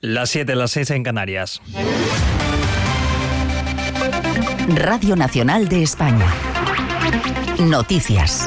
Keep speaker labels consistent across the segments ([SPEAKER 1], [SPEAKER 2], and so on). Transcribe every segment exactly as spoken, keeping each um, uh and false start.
[SPEAKER 1] Las siete, las seis en Canarias.
[SPEAKER 2] Radio Nacional de España. Noticias.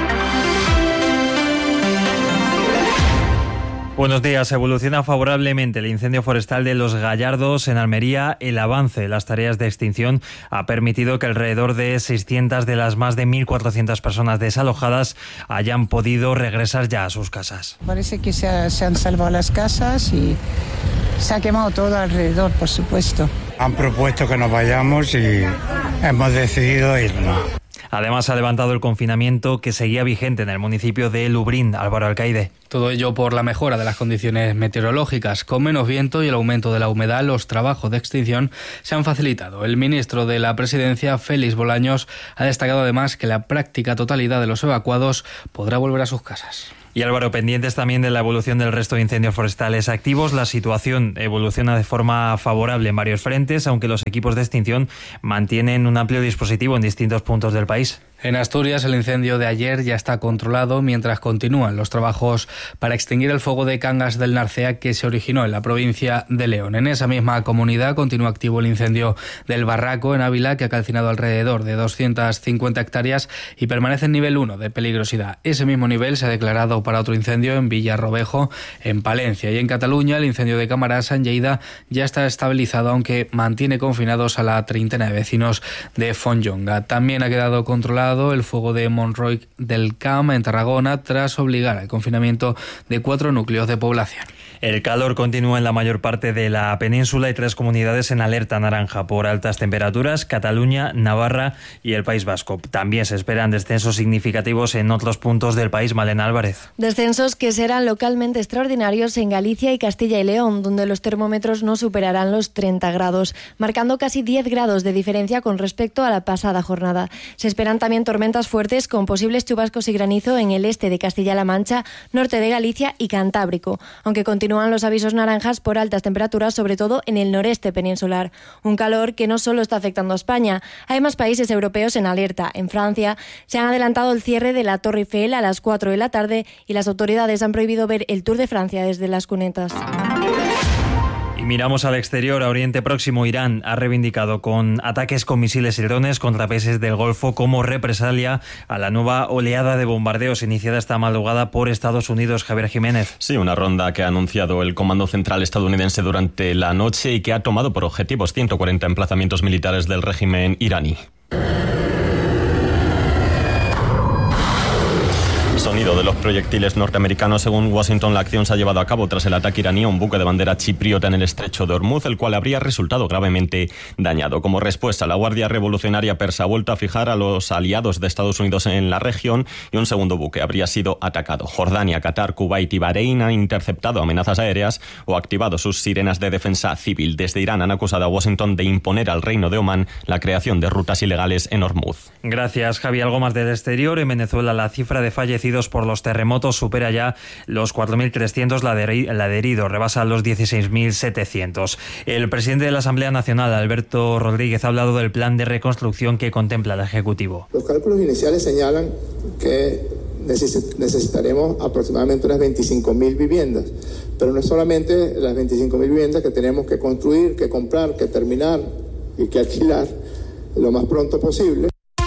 [SPEAKER 1] Buenos días. Evoluciona favorablemente el incendio forestal de Los Gallardos en Almería. El avance de las tareas de extinción ha permitido que alrededor de seiscientas de las más de mil cuatrocientas personas desalojadas hayan podido regresar ya a sus casas.
[SPEAKER 3] Parece que se, ha, se han salvado las casas y se ha quemado todo alrededor, por supuesto.
[SPEAKER 4] Han propuesto que nos vayamos y hemos decidido irnos.
[SPEAKER 1] Además, ha levantado el confinamiento que seguía vigente en el municipio de Lubrión. Álvaro Alcaide.
[SPEAKER 5] Todo ello por la mejora de las condiciones meteorológicas. Con menos viento y el aumento de la humedad, los trabajos de extinción se han facilitado. El ministro de la Presidencia, Félix Bolaños, ha destacado además que la práctica totalidad de los evacuados podrá volver a sus casas.
[SPEAKER 1] Y Álvaro, pendientes también de la evolución del resto de incendios forestales activos. La situación evoluciona de forma favorable en varios frentes, aunque los equipos de extinción mantienen un amplio dispositivo en distintos puntos del país.
[SPEAKER 5] En Asturias, el incendio de ayer ya está controlado mientras continúan los trabajos para extinguir el fuego de Cangas del Narcea que se originó en la provincia de León. En esa misma comunidad continúa activo el incendio del Barraco en Ávila, que ha calcinado alrededor de doscientas cincuenta hectáreas y permanece en nivel uno de peligrosidad. Ese mismo nivel se ha declarado para otro incendio en Villarrobejo, en Palencia. Y en Cataluña, el incendio de Camarasa, en Lleida, ya está estabilizado, aunque mantiene confinados a la treintena de vecinos de Fonllonga. También ha quedado controlado el fuego de Monroy del Camp en Tarragona tras obligar al confinamiento de cuatro núcleos de población.
[SPEAKER 1] El calor continúa en la mayor parte de la península y tres comunidades en alerta naranja por altas temperaturas: Cataluña, Navarra y el País Vasco. También se esperan descensos significativos en otros puntos del país. Malena Álvarez.
[SPEAKER 6] Descensos que serán localmente extraordinarios en Galicia y Castilla y León, donde los termómetros no superarán los treinta grados, marcando casi diez grados de diferencia con respecto a la pasada jornada. Se esperan también tormentas fuertes con posibles chubascos y granizo en el este de Castilla-La Mancha, norte de Galicia y Cantábrico, aunque continúan los avisos naranjas por altas temperaturas, sobre todo en el noreste peninsular. Un calor que no solo está afectando a España, hay más países europeos en alerta. En Francia se han adelantado el cierre de la Torre Eiffel a las cuatro de la tarde y las autoridades han prohibido ver el Tour de Francia desde las cunetas.
[SPEAKER 1] Y miramos al exterior. A Oriente Próximo, Irán ha reivindicado con ataques con misiles y drones contra países del Golfo como represalia a la nueva oleada de bombardeos iniciada esta madrugada por Estados Unidos. Javier Jiménez.
[SPEAKER 7] Sí, una ronda que ha anunciado el Comando Central estadounidense durante la noche y que ha tomado por objetivos ciento cuarenta emplazamientos militares del régimen iraní. Sonido de los proyectiles norteamericanos. Según Washington, la acción se ha llevado a cabo tras el ataque iraní a un buque de bandera chipriota en el estrecho de Hormuz, el cual habría resultado gravemente dañado. Como respuesta, la Guardia Revolucionaria Persa ha vuelto a fijar a los aliados de Estados Unidos en la región y un segundo buque habría sido atacado. Jordania, Qatar, Kuwait y Bahrein han interceptado amenazas aéreas o activado sus sirenas de defensa civil. Desde Irán han acusado a Washington de imponer al Reino de Omán la creación de rutas ilegales en Hormuz.
[SPEAKER 1] Gracias, Javi. Algo más del exterior. En Venezuela, la cifra de fallecidos por los terremotos supera ya los cuatro mil trescientos, la de, la de heridos rebasa los dieciséis mil setecientos. El presidente de la Asamblea Nacional, Alberto Rodríguez, ha hablado del plan de reconstrucción que contempla el Ejecutivo.
[SPEAKER 8] Los cálculos iniciales señalan que necesitaremos aproximadamente unas veinticinco mil viviendas, pero no es solamente las veinticinco mil viviendas que tenemos que construir, que comprar, que terminar y que alquilar lo más pronto posible.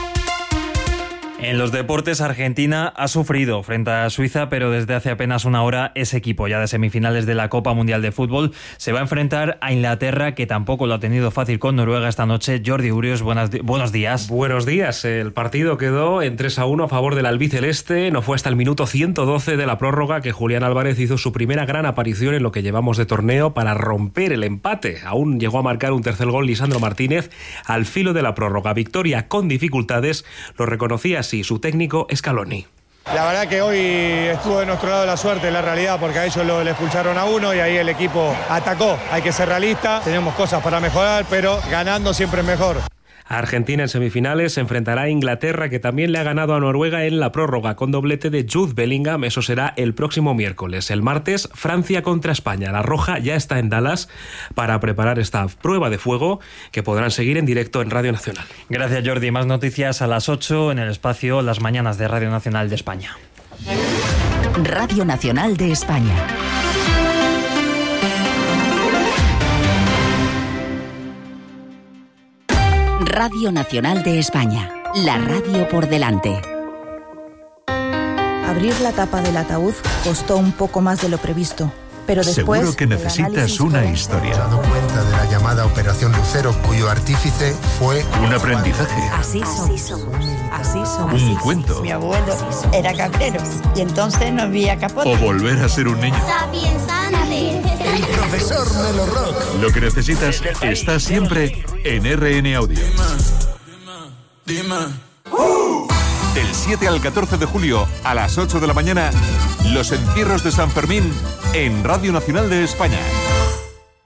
[SPEAKER 1] En los deportes, Argentina ha sufrido frente a Suiza, pero desde hace apenas una hora ese equipo ya de semifinales de la Copa Mundial de Fútbol se va a enfrentar a Inglaterra, que tampoco lo ha tenido fácil con Noruega esta noche. Jordi Urios, buenas, buenos días.
[SPEAKER 9] Buenos días. El partido quedó en tres a uno a favor del albiceleste. No fue hasta el minuto ciento doce de la prórroga que Julián Álvarez hizo su primera gran aparición en lo que llevamos de torneo para romper el empate. Aún llegó a marcar un tercer gol Lisandro Martínez al filo de la prórroga. Victoria con dificultades, lo reconocía así su técnico Scaloni.
[SPEAKER 10] La verdad que hoy estuvo de nuestro lado la suerte, la realidad, porque a ellos lo, le expulsaron a uno y ahí el equipo atacó. Hay que ser realista, tenemos cosas para mejorar, pero ganando siempre es mejor.
[SPEAKER 9] Argentina en semifinales se enfrentará a Inglaterra, que también le ha ganado a Noruega en la prórroga con doblete de Jude Bellingham. Eso será el próximo miércoles. El martes, Francia contra España. La Roja ya está en Dallas para preparar esta prueba de fuego que podrán seguir en directo en Radio Nacional.
[SPEAKER 1] Gracias, Jordi. Más noticias a las ocho en el espacio Las Mañanas de Radio Nacional de España.
[SPEAKER 2] Radio Nacional de España. Radio Nacional de España. La radio por delante.
[SPEAKER 11] Abrir la tapa del ataúd costó un poco más de lo previsto. Pero después,
[SPEAKER 12] seguro que necesitas una historia.
[SPEAKER 13] Se ha dado cuenta de la llamada Operación Lucero, cuyo artífice fue
[SPEAKER 12] un aprendizaje.
[SPEAKER 14] Así somos. Así somos.
[SPEAKER 12] Un cuento.
[SPEAKER 14] Mi abuelo era cabrero y entonces no había capote.
[SPEAKER 12] O volver a ser un niño.
[SPEAKER 13] el profesor Melo Rock.
[SPEAKER 12] Lo que necesitas está siempre en R N Audio.
[SPEAKER 13] Dime, dime.
[SPEAKER 12] Del siete al catorce de julio a las ocho de la mañana, los encierros de San Fermín en Radio Nacional de España.